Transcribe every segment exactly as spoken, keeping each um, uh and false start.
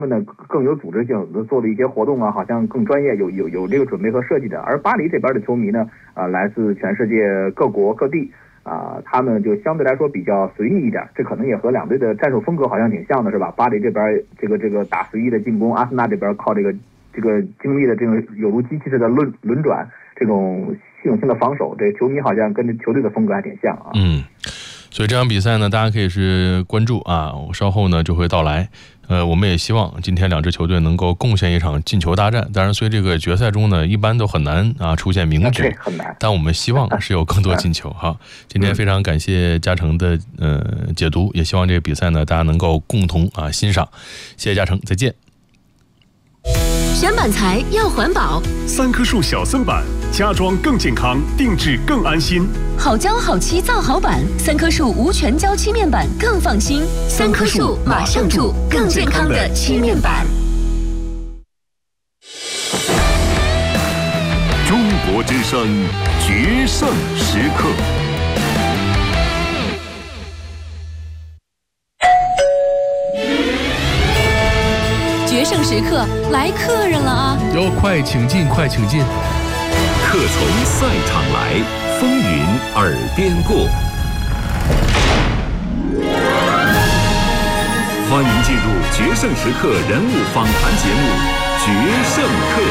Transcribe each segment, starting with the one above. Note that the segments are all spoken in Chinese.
们呢更有组织性，做的一些活动啊，好像更专业，有有有这个准备和设计的。而巴黎这边的球迷呢，啊、呃，来自全世界各国各地啊、呃，他们就相对来说比较随意一点，这可能也和两队的战术风格好像挺像的，是吧？巴黎这边这个这个打随意的进攻，阿森纳这边靠这个这个精密的这种有如机器似的轮轮转，这种系统性的防守，这球迷好像跟这球队的风格还挺像啊。 嗯。所以这场比赛呢，大家可以是关注啊，我稍后呢就会到来。呃，我们也希望今天两支球队能够贡献一场进球大战。当然，所以这个决赛中呢，一般都很难啊出现名局， 很难。 但我们希望是有更多进球。好，今天非常感谢嘉诚的呃解读，也希望这个比赛呢大家能够共同啊欣赏。谢谢嘉诚，再见。 选板材要环保， 三棵树小森板，家装更健康，定制更安心。 好胶好漆造好板，三棵树无全胶漆面板更放心。三棵树马上住更健康的漆面板。 中国之声决胜时刻。 决胜时刻来客人了啊！ 哟，快请进，快请进！ 客从赛场来，风云耳边过。欢迎进入决胜时刻人物访谈节目《决胜客》。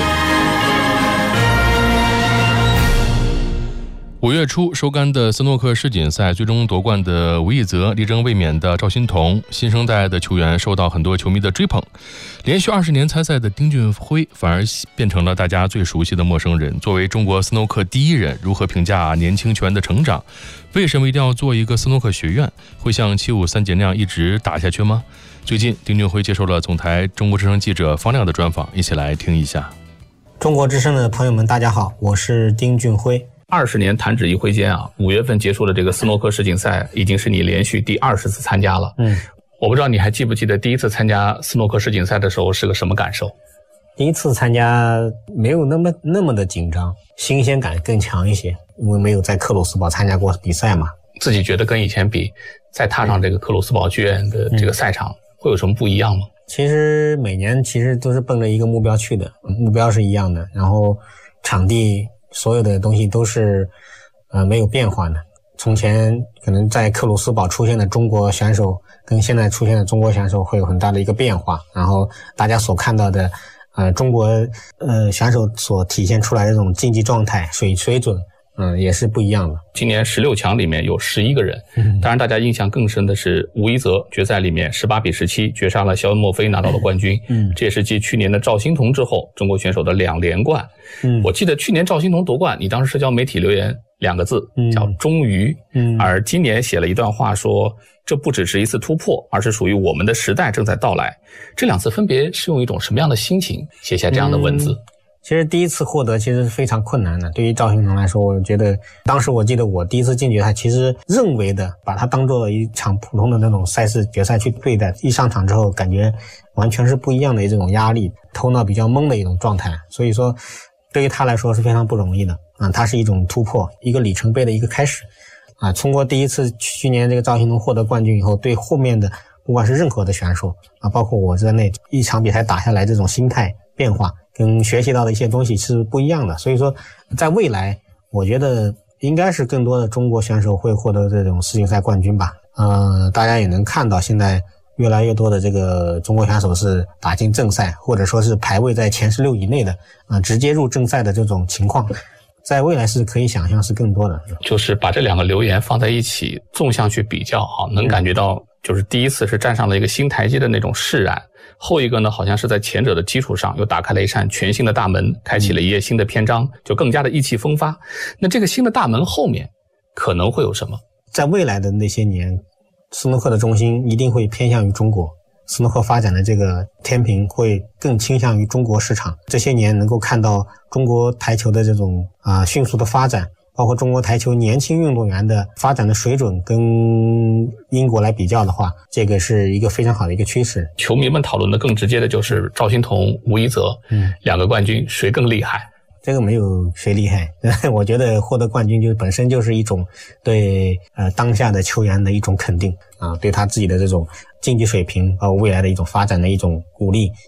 五月初收官的斯诺克世锦赛，最终夺冠的吴亦泽、力争卫冕的赵心童，新生代的球员受到很多球迷的追捧。连续二十年参赛的丁俊晖反而变成了大家最熟悉的陌生人。作为中国斯诺克第一人，如何评价年轻球员的成长？为什么一定要做一个斯诺克学院？会像七五三杰那样一直打下去吗？最近，丁俊晖接受了总台中国之声记者方亮的专访，一起来听一下。 中国之声的朋友们，大家好，我是丁俊晖。 二十年弹指一挥间啊，五月份结束的这个斯诺克世锦赛已经是你连续第二十次参加了。嗯，我不知道你还记不记得第一次参加斯诺克世锦赛的时候是个什么感受？ 第一次参加没有那么那么的紧张，新鲜感更强一些，因为没有在克鲁斯堡参加过比赛嘛。 自己觉得跟以前比，再踏上这个克鲁斯堡剧院的这个赛场，会有什么不一样吗？ 其实每年其实都是奔着一个目标去的，目标是一样的，然后场地所有的东西都是呃没有变化的。从前可能在克鲁斯堡出现的中国选手跟现在出现的中国选手会有很大的一个变化，然后大家所看到的呃中国呃选手所体现出来的这种竞技状态水水准嗯，也是不一样的。 今年十六强里面有十一个人，当然大家印象更深的是吴亦泽决赛里面十八比十七绝杀了肖恩·墨菲，拿到了冠军。嗯，这也是继去年的赵心童之后，中国选手的两连冠。嗯，我记得去年赵心童夺冠，你当时社交媒体留言两个字，叫“终于”。嗯，而今年写了一段话说，这不只是一次突破，而是属于我们的时代正在到来。这两次分别是用一种什么样的心情写下这样的文字？嗯其实第一次获得其实是非常困难的，对于赵心童来说，我觉得当时我记得我第一次进决赛，其实认为的把它当做一场普通的那种赛事决赛去对待，一上场之后感觉完全是不一样的这种压力，头脑比较懵的一种状态，所以说对于他来说是非常不容易的啊，它是一种突破，一个里程碑的一个开始啊。通过第一次去年这个赵心童获得冠军以后，对后面的不管是任何的选手啊，包括我在内，一场比赛打下来这种心态变化跟学习到的一些东西是不一样的，所以说在未来我觉得应该是更多的中国选手会获得这种世锦赛冠军吧。呃，大家也能看到现在越来越多的这个中国选手是打进正赛，或者说是排位在前十六以内的啊、呃，直接入正赛的这种情况，在未来是可以想象是更多的。 就是把这两个留言放在一起纵向去比较啊，能感觉到就是第一次是站上了一个新台阶的那种释然，后一个呢好像是在前者的基础上又打开了一扇全新的大门，开启了一页新的篇章，就更加的意气风发。那这个新的大门后面可能会有什么？ 在未来的那些年，斯诺克的中心一定会偏向于中国，斯诺克发展的这个天平会更倾向于中国市场。这些年能够看到中国台球的这种啊、呃、迅速的发展，包括中国台球年轻运动员的发展的水准跟英国来比较的话，这个是一个非常好的一个趋势。 球迷们讨论的更直接的就是赵心童、吴亦泽，嗯，两个冠军谁更厉害？ 这个没有谁厉害，我觉得获得冠军就本身就是一种对呃当下的球员的一种肯定啊，对他自己的这种竞技水平包括未来的一种发展的一种鼓励。